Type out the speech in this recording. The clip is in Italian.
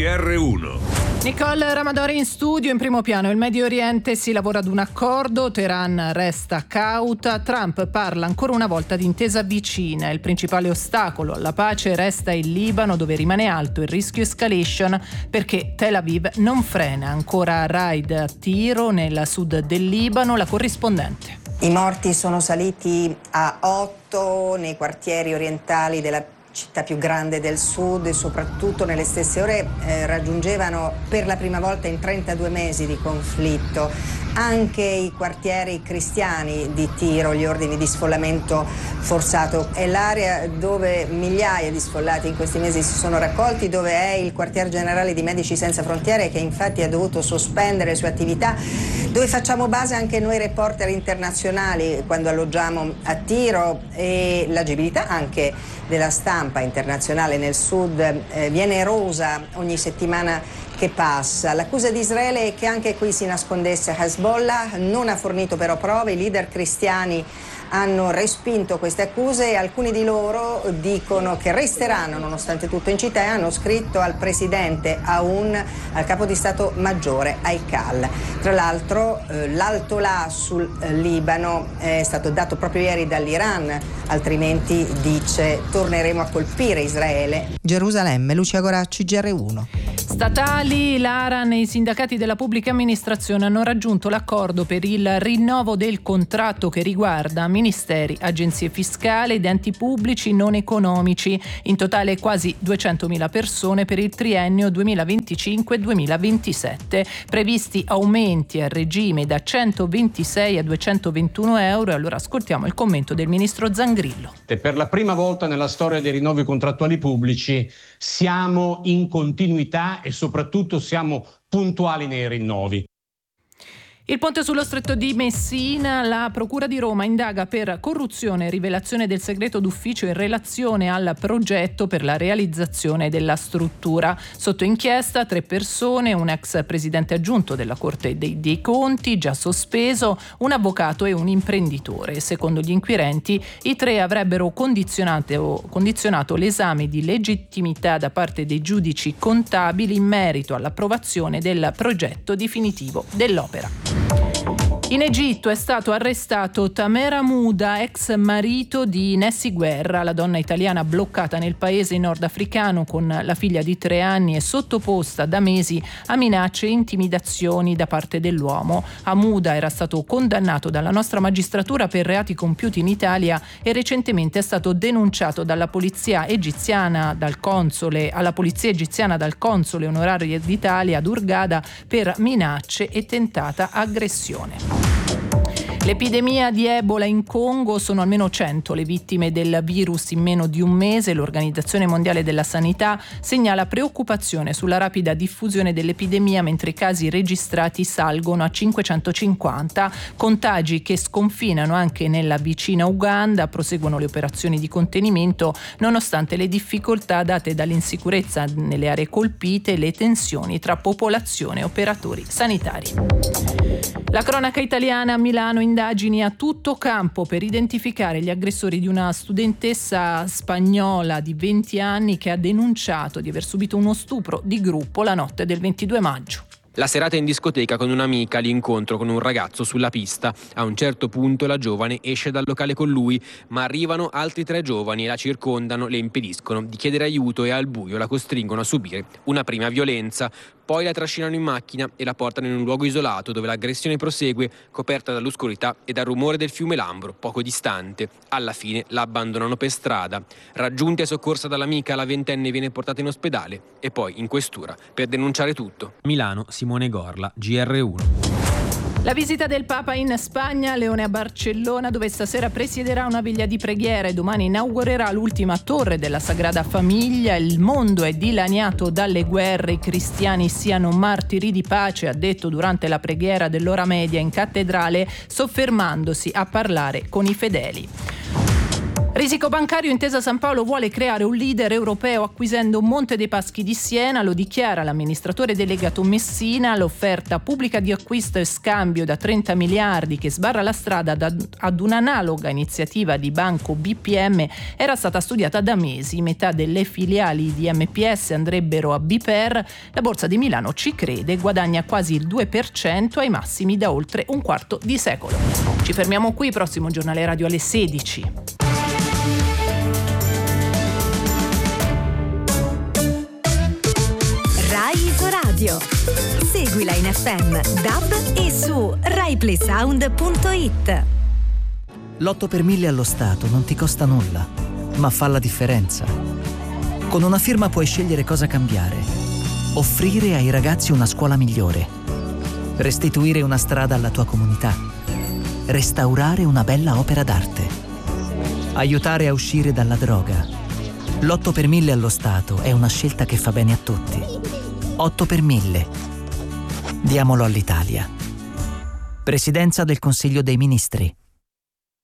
GR1. Nicole Ramadori in studio. In primo piano il Medio Oriente, si lavora ad un accordo, Teheran resta cauta, Trump parla ancora una volta di intesa vicina. Il principale ostacolo alla pace resta il Libano, dove rimane alto il rischio escalation perché Tel Aviv non frena. Ancora raid a tiro nel sud del Libano, la corrispondente. I morti sono saliti a 8 nei quartieri orientali della città più grande del sud e soprattutto nelle stesse ore raggiungevano per la prima volta in 32 mesi di conflitto anche i quartieri cristiani di Tiro. Gli ordini di sfollamento forzato è l'area dove migliaia di sfollati in questi mesi si sono raccolti, dove è il quartier generale di Medici Senza Frontiere, che infatti ha dovuto sospendere le sue attività, dove facciamo base anche noi reporter internazionali quando alloggiamo a Tiro, e l'agibilità anche della stampa internazionale nel sud viene erosa ogni settimana che passa. L'accusa di Israele è che anche qui si nascondesse Hezbollah, non ha fornito però prove. I leader cristiani hanno respinto queste accuse e alcuni di loro dicono che resteranno nonostante tutto in città e hanno scritto al presidente Aoun, al capo di Stato Maggiore Aikal. Tra l'altro l'alto là sul Libano è stato dato proprio ieri dall'Iran, altrimenti dice torneremo a colpire Israele. Gerusalemme, Lucia Goracci, GR1. Statali, l'ARAN e i sindacati della pubblica amministrazione hanno raggiunto l'accordo per il rinnovo del contratto che riguarda ministeri, agenzie fiscali ed enti pubblici non economici. In totale quasi 200.000 persone per il triennio 2025-2027. Previsti aumenti a regime da 126 a 221 euro. E allora ascoltiamo il commento del ministro Zangrillo. Per la prima volta nella storia dei rinnovi contrattuali pubblici siamo in continuità e soprattutto siamo puntuali nei rinnovi. Il ponte sullo stretto di Messina, la Procura di Roma indaga per corruzione e rivelazione del segreto d'ufficio in relazione al progetto per la realizzazione della struttura. Sotto inchiesta 3 persone, un ex presidente aggiunto della Corte dei Conti, già sospeso, un avvocato e un imprenditore. Secondo gli inquirenti, i 3 avrebbero condizionato l'esame di legittimità da parte dei giudici contabili in merito all'approvazione del progetto definitivo dell'opera. In Egitto è stato arrestato Tamer Hamouda, ex marito di Nessy Guerra, la donna italiana bloccata nel paese nordafricano con la figlia di 3 anni e sottoposta da mesi a minacce e intimidazioni da parte dell'uomo. Hamouda era stato condannato dalla nostra magistratura per reati compiuti in Italia e recentemente è stato denunciato dalla polizia egiziana alla polizia egiziana dal console onorario d'Italia ad Hurghada per minacce e tentata aggressione. L'epidemia di Ebola in Congo, sono almeno 100 le vittime del virus in meno di un mese. L'Organizzazione Mondiale della Sanità segnala preoccupazione sulla rapida diffusione dell'epidemia, mentre i casi registrati salgono a 550, contagi che sconfinano anche nella vicina Uganda. Proseguono le operazioni di contenimento nonostante le difficoltà date dall'insicurezza nelle aree colpite e le tensioni tra popolazione e operatori sanitari. La cronaca italiana: a Milano indagini a tutto campo per identificare gli aggressori di una studentessa spagnola di 20 anni che ha denunciato di aver subito uno stupro di gruppo la notte del 22 maggio. La serata in discoteca con un'amica, l'incontro con un ragazzo sulla pista. A un certo punto la giovane esce dal locale con lui, ma arrivano altri 3 giovani e la circondano, le impediscono di chiedere aiuto e al buio la costringono a subire una prima violenza. Poi la trascinano in macchina e la portano in un luogo isolato dove l'aggressione prosegue, coperta dall'oscurità e dal rumore del fiume Lambro, poco distante. Alla fine la abbandonano per strada. Raggiunta e soccorsa dall'amica, la ventenne viene portata in ospedale e poi in questura per denunciare tutto. Milano, Simone Gorla, GR1. La visita del Papa in Spagna, Leone a Barcellona, dove stasera presiederà una viglia di preghiera e domani inaugurerà l'ultima torre della Sagrada Famiglia. Il mondo è dilaniato dalle guerre, i cristiani siano martiri di pace, ha detto durante la preghiera dell'ora media in cattedrale, soffermandosi a parlare con i fedeli. Risico bancario, Intesa San Paolo vuole creare un leader europeo acquisendo Monte dei Paschi di Siena, lo dichiara l'amministratore delegato Messina. L'offerta pubblica di acquisto e scambio da 30 miliardi che sbarra la strada ad un'analoga iniziativa di Banco BPM era stata studiata da mesi. Metà delle filiali di MPS andrebbero a BPER. La Borsa di Milano ci crede, guadagna quasi il 2% ai massimi da oltre un quarto di secolo. Ci fermiamo qui, prossimo giornale radio alle 16. Rai Isoradio. Seguila in FM, DAB e su RaiPlaySound.it. L'8 per 1000 allo Stato non ti costa nulla, ma fa la differenza. Con una firma puoi scegliere cosa cambiare, offrire ai ragazzi una scuola migliore, restituire una strada alla tua comunità, restaurare una bella opera d'arte, aiutare a uscire dalla droga. L'8 per 1000 allo Stato è una scelta che fa bene a tutti. 8 per 1000. Diamolo all'Italia. Presidenza del Consiglio dei Ministri.